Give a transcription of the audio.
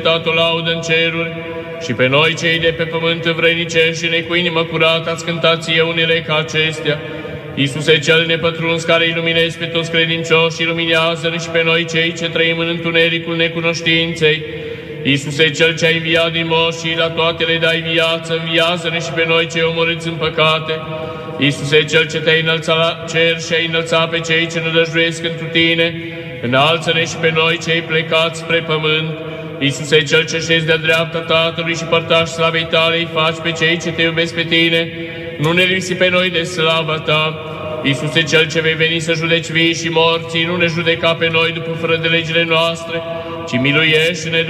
Tatăl laudă în ceruri și pe noi cei de pe pământ învrednicește-ne cu inimă curată, ați cântat ție unele ca acestea. Iisuse cel nepătruns care iluminezi pe toți credincioși, iluminează-ne și pe noi cei ce trăim în întunericul necunoștinței. Iisuse cel ce ai înviat din morți și la toate le dai viață, înviază-ne și pe noi cei omorâți în păcate. Iisuse cel ce te-ai înălțat la cer și ai înălțat pe cei ce nădăjduiesc întru tine, înalță-ne și pe noi cei plecați spre pământ. Iisuse cel ce șezi de-a dreapta Tatălui și părtași slavei tale, îi faci pe cei ce te iubesc pe tine, nu ne lipsi pe noi de slava ta. Iisuse cel ce vei veni să judeci vii și morții, nu ne judeca pe noi după fără de legile noastre, ci miluiește-ne